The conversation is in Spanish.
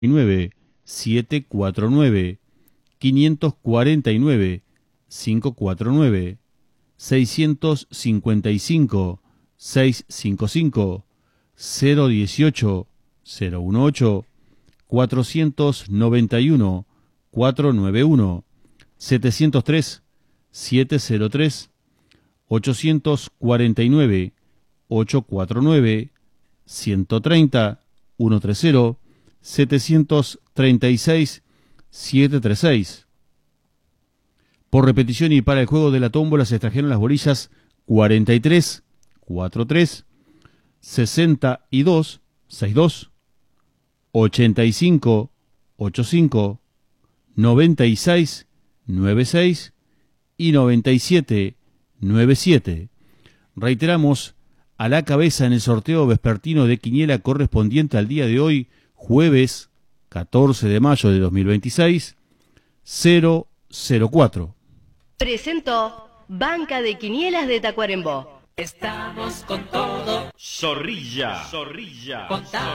749 549 549 655 655 018 018 491 491 703 703 849 849 130 130 736 736. Por repetición y para el juego de la tómbola se extrajeron las bolillas 43 43 62 62 85 85 96 96 y 97 97. Reiteramos, a la cabeza en el sorteo vespertino de quiniela correspondiente al día de hoy, jueves 14 de mayo de 2026, 004. Presentó Banca de Quinielas de Tacuarembó. Estamos con todo. Zorrilla.